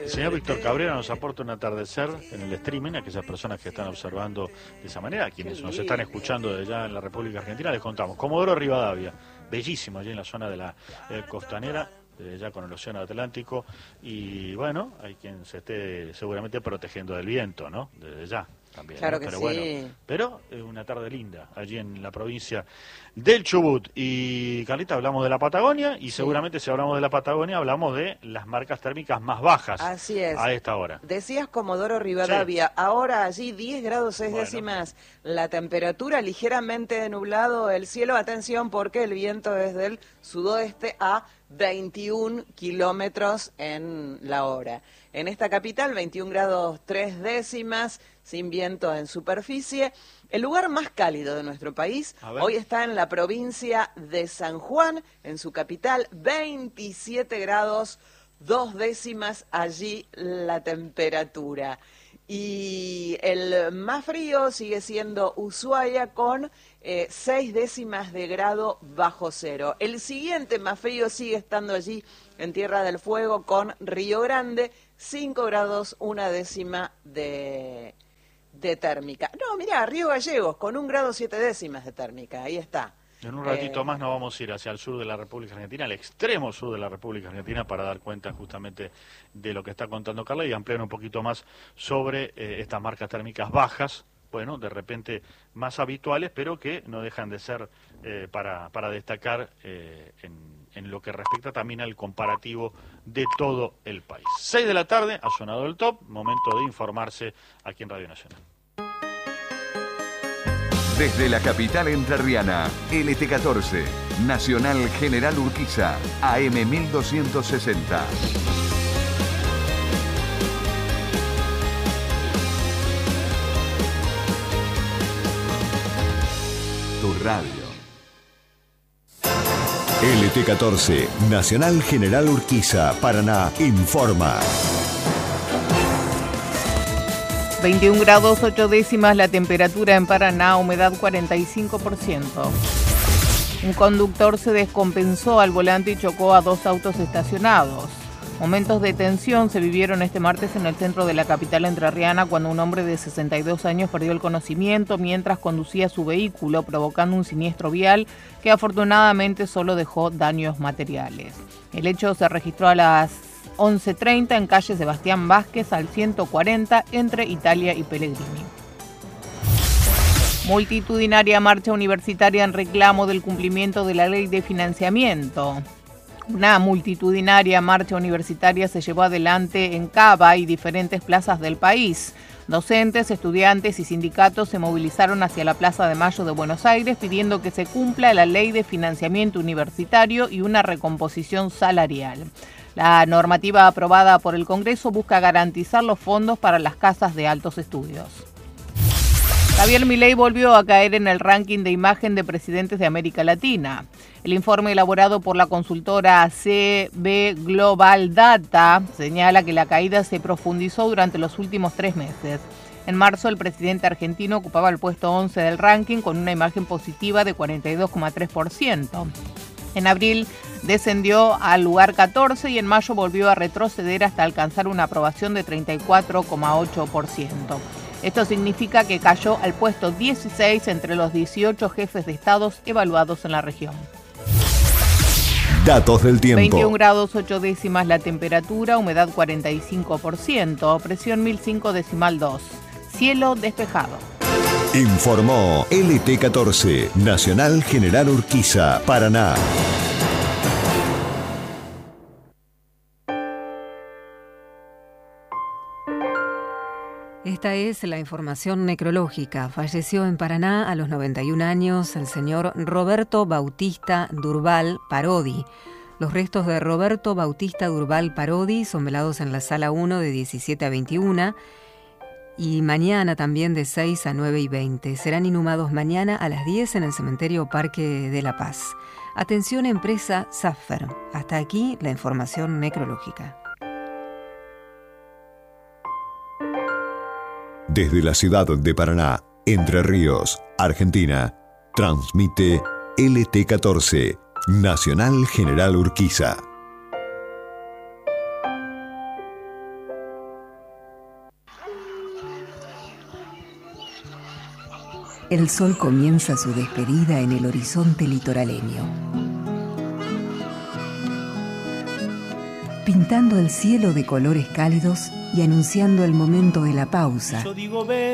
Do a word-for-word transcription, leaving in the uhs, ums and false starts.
señor Víctor Cabrera nos aporta un atardecer en el streaming, a aquellas personas que están observando de esa manera, a quienes nos están escuchando de allá en la República Argentina, les contamos. Comodoro Rivadavia, bellísimo allí en la zona de la eh, costanera, eh, ya con el océano Atlántico, y bueno, hay quien se esté seguramente protegiendo del viento, ¿no? Desde ya. También, claro ¿no? que pero sí. Bueno, pero es una tarde linda allí en la provincia del Chubut. Y Carlita, hablamos de la Patagonia y sí. seguramente si hablamos de la Patagonia hablamos de las marcas térmicas más bajas. Así es. A esta hora. Decías Comodoro Rivadavia, sí. Ahora allí diez grados seis bueno. décimas, la temperatura ligeramente nublado el cielo, atención porque el viento es del sudoeste a veintiún kilómetros en la hora. En esta capital, veintiún grados tres décimas, sin viento en superficie. El lugar más cálido de nuestro país hoy está en la provincia de San Juan, en su capital, veintisiete grados dos décimas allí la temperatura. Y el más frío sigue siendo Ushuaia con eh, seis décimas de grado bajo cero. El siguiente más frío sigue estando allí en Tierra del Fuego con Río Grande, cinco grados una décima de, de térmica. No, mirá, Río Gallegos con un grado siete décimas de térmica, ahí está. En un ratito eh, más nos vamos a ir hacia el sur de la República Argentina, al extremo sur de la República Argentina, para dar cuenta justamente de lo que está contando Carla y ampliar un poquito más sobre eh, estas marcas térmicas bajas, bueno, de repente más habituales, pero que no dejan de ser eh, para, para destacar eh, en, en lo que respecta también al comparativo de todo el país. Seis de la tarde, ha sonado el top, momento de informarse aquí en Radio Nacional. Desde la capital entrerriana, L T catorce, Nacional General Urquiza, A M mil doscientos sesenta. Tu radio. L T catorce, Nacional General Urquiza, Paraná, informa. veintiún grados ocho décimas la temperatura en Paraná, humedad cuarenta y cinco por ciento. Un conductor se descompensó al volante y chocó a dos autos estacionados. Momentos de tensión se vivieron este martes en el centro de la capital entrerriana cuando un hombre de sesenta y dos años perdió el conocimiento mientras conducía su vehículo, provocando un siniestro vial que afortunadamente solo dejó daños materiales. El hecho se registró a las once treinta en calle Sebastián Vázquez al ciento cuarenta entre Italia y Pellegrini. Multitudinaria marcha universitaria en reclamo del cumplimiento de la ley de financiamiento. Una multitudinaria marcha universitaria se llevó adelante en Cava y diferentes plazas del país. Docentes, estudiantes y sindicatos se movilizaron hacia la Plaza de Mayo de Buenos Aires pidiendo que se cumpla la ley de financiamiento universitario y una recomposición salarial. La normativa aprobada por el Congreso busca garantizar los fondos para las casas de altos estudios. Javier Milei volvió a caer en el ranking de imagen de presidentes de América Latina. El informe elaborado por la consultora C B Global Data señala que la caída se profundizó durante los últimos tres meses. En marzo, el presidente argentino ocupaba el puesto once del ranking con una imagen positiva de cuarenta y dos coma tres por ciento. En abril descendió al lugar catorce y en mayo volvió a retroceder hasta alcanzar una aprobación de treinta y cuatro coma ocho por ciento. Esto significa que cayó al puesto dieciséis entre los dieciocho jefes de estados evaluados en la región. Datos del tiempo. veintiún grados ocho décimas la temperatura, humedad cuarenta y cinco por ciento, presión mil cinco decimal dos, cielo despejado. Informó L T catorce, Nacional General Urquiza, Paraná. Esta es la información necrológica. Falleció en Paraná a los noventa y un años el señor Roberto Bautista Durbal Parodi. Los restos de Roberto Bautista Durbal Parodi son velados en la sala uno de diecisiete a veintiuna y mañana también de seis a nueve y veinte. Serán inhumados mañana a las diez en el cementerio Parque de la Paz. Atención empresa Saffer. Hasta aquí la información necrológica. Desde la ciudad de Paraná, Entre Ríos, Argentina, transmite L T catorce, Nacional General Urquiza. el sol comienza su despedida en el horizonte litoraleño, pintando el cielo de colores cálidos y anunciando el momento de la pausa.